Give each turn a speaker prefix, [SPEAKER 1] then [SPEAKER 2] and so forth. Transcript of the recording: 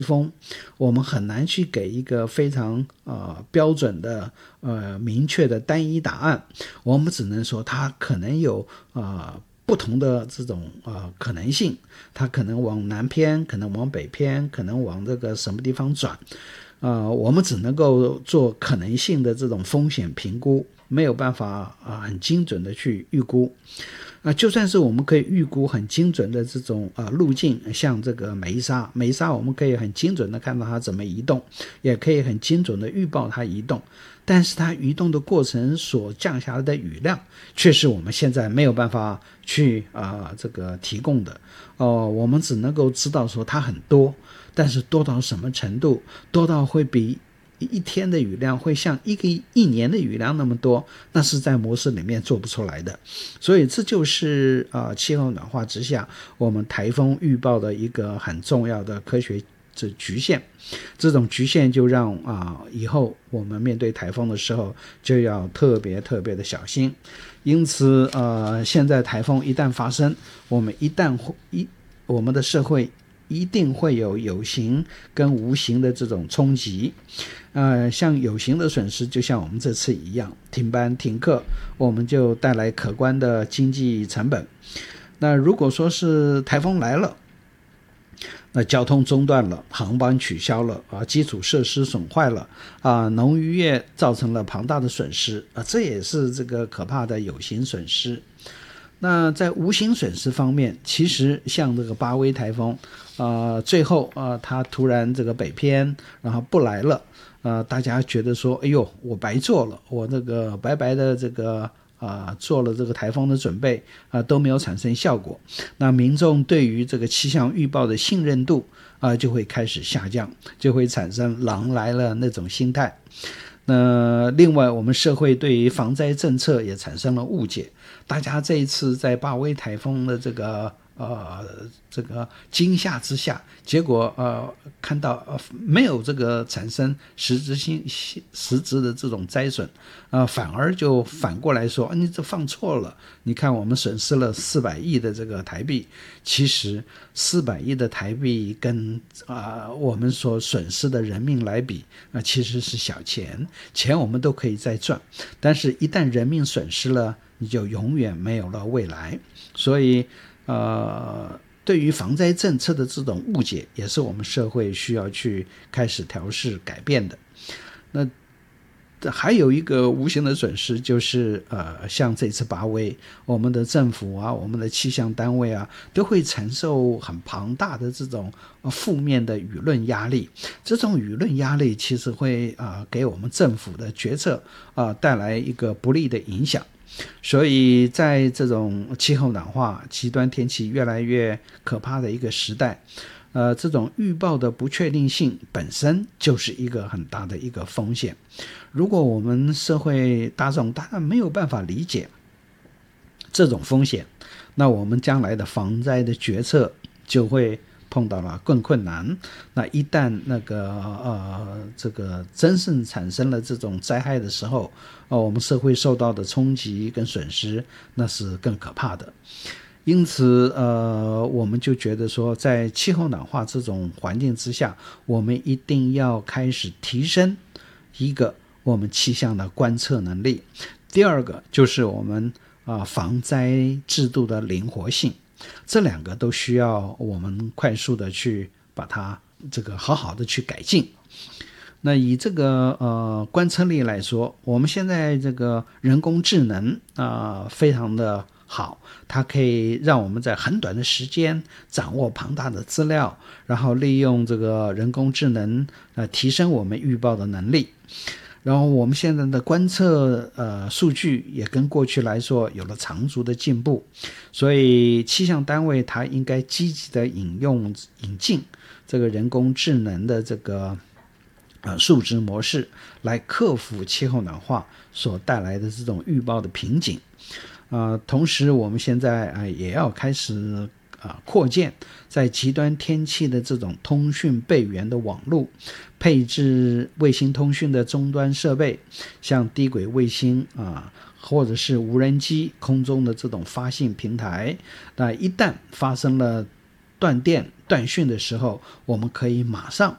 [SPEAKER 1] 风，我们很难去给一个非常标准的明确的单一答案，我们只能说它可能有不同的这种可能性，它可能往南偏，可能往北偏，可能往这个什么地方转，我们只能够做可能性的这种风险评估，没有办法很精准的去预估。就算是我们可以预估很精准的这种路径，像这个梅沙我们可以很精准的看到它怎么移动，也可以很精准的预报它移动，但是它移动的过程所降下来的雨量却是我们现在没有办法去这个提供的。我们只能够知道说它很多，但是多到什么程度，多到会比一天的雨量会像一年的雨量那么多，那是在模式里面做不出来的。所以这就是气候暖化之下我们台风预报的一个很重要的科学局限。这种局限就让以后我们面对台风的时候就要特别特别的小心。因此现在台风一旦发生，我们的社会一定会有形跟无形的这种冲击。像有形的损失就像我们这次一样，停班停课，我们就带来可观的经济成本。那如果说是台风来了，那交通中断了，航班取消了基础设施损坏了农渔业造成了庞大的损失这也是这个可怕的有形损失。那在无形损失方面，其实像这个巴威台风最后它突然这个北偏，然后不来了大家觉得说哎呦我白做了，我这个白白的这个做了这个台风的准备都没有产生效果，那民众对于这个气象预报的信任度就会开始下降，就会产生狼来了那种心态。那另外我们社会对于防灾政策也产生了误解，大家这一次在巴威台风的这个惊吓之下，结果看到没有这个产生实质的这种灾损反而就反过来说你这放错了，你看我们损失了400亿的这个台币。其实400亿的台币跟我们所损失的人命来比其实是小钱我们都可以再赚，但是一旦人命损失了，你就永远没有了未来。所以对于防灾政策的这种误解，也是我们社会需要去开始调试改变的。那还有一个无形的损失，就是像这次巴威，我们的政府我们的气象单位都会承受很庞大的这种负面的舆论压力。这种舆论压力其实会给我们政府的决策带来一个不利的影响。所以在这种气候暖化、极端天气越来越可怕的一个时代，这种预报的不确定性本身就是一个很大的一个风险。如果我们社会大众当然没有办法理解这种风险，那我们将来的防灾的决策就会碰到了更困难。那一旦这个真正产生了这种灾害的时候我们社会受到的冲击跟损失那是更可怕的。因此我们就觉得说在气候暖化这种环境之下，我们一定要开始提升一个我们气象的观测能力，第二个就是我们防灾制度的灵活性，这两个都需要我们快速的去把它这个好好的去改进。那以这个观测力来说，我们现在这个人工智能非常的好，它可以让我们在很短的时间掌握庞大的资料，然后利用这个人工智能提升我们预报的能力。然后我们现在的观测数据也跟过去来说有了长足的进步，所以气象单位它应该积极的引进这个人工智能的这个数值模式，来克服气候暖化所带来的这种预报的瓶颈。同时我们现在也要开始扩建在极端天气的这种通讯备援的网络，配置卫星通讯的终端设备，像低轨卫星或者是无人机空中的这种发信平台。那一旦发生了断电断讯的时候，我们可以马上